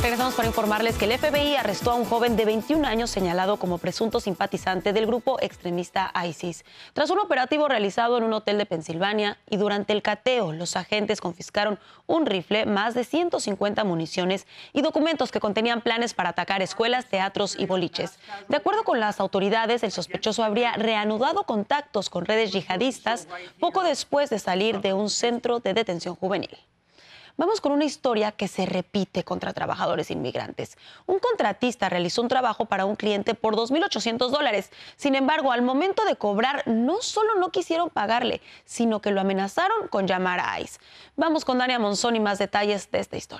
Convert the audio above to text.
Regresamos para informarles que el FBI arrestó a un joven de 21 años señalado como presunto simpatizante del grupo extremista ISIS. Tras un operativo realizado en un hotel de Pensilvania y durante el cateo, los agentes confiscaron un rifle, más de 150 municiones y documentos que contenían planes para atacar escuelas, teatros y boliches. De acuerdo con las autoridades, el sospechoso habría reanudado contactos con redes yihadistas poco después de salir de un centro de detención juvenil. Vamos con una historia que se repite contra trabajadores inmigrantes. Un contratista realizó un trabajo para un cliente por $2,800. Sin embargo, al momento de cobrar, no solo no quisieron pagarle, sino que lo amenazaron con llamar a ICE. Vamos con Dania Monzón y más detalles de esta historia.